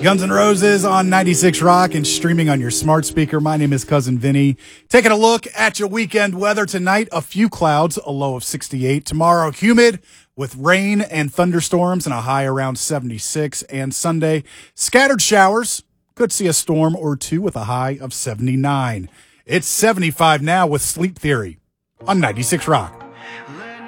Guns N' Roses on 96 Rock and streaming on your smart speaker. My name is Cousin Vinny. Taking a look at your weekend weather tonight. A few clouds, a low of 68. Tomorrow, humid with rain and thunderstorms and a high around 76. And Sunday, scattered showers. Could see a storm or two with a high of 79. It's 75 now with Sleep Theory on 96 Rock.